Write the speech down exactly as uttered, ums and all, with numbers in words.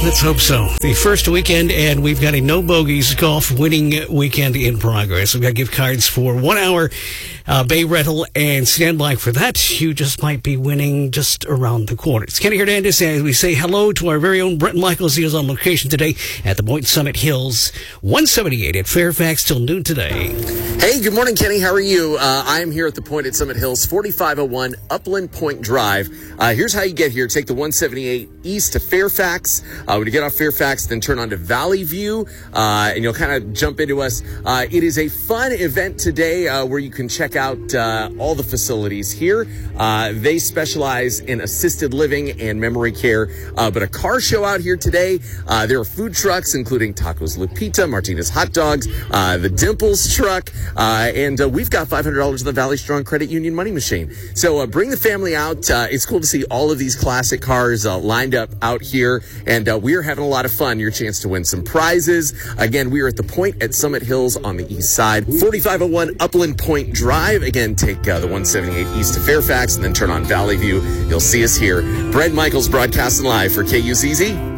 Let's hope so. The first weekend, and we've got a no bogeys golf winning weekend in progress. We've got gift cards for one hour uh, bay rental, and stand by for that. You just might be winning just around the corner. It's Kenny Hernandez, and we say hello to our very own Brent Michaels. He is on location today at the Point Summit Hills, one seventy-eight at Fairfax till noon today. Hey, good morning, Kenny. How are you? Uh, I am here at the Point at Summit Hills, forty-five oh one Upland Point Drive. Uh, here's how you get here. Take the one seventy-eight east to Fairfax. Uh, when you get off Fairfax, then turn onto Valley View, uh, and you'll kind of jump into us. Uh, it is a fun event today uh, where you can check out uh, all the facilities here. Uh, they specialize in assisted living and memory care, uh, but a car show out here today. Uh, there are food trucks, including Tacos Lupita, Martinez Hot Dogs, uh, the Dimples truck, uh, and uh, we've got five hundred dollars in the Valley Strong Credit Union money machine. So uh, bring the family out. Uh, it's cool to see all of these classic cars uh, lined up out here, and uh, we are having a lot of fun. Your chance to win some prizes. Again, we are at the Point at Summit Hills on the east side, forty-five oh one Upland Point Drive. Again, take uh, the one seventy-eight east to Fairfax and then turn on Valley View. You'll see us here. Brent Michaels broadcasting live for K U C Z.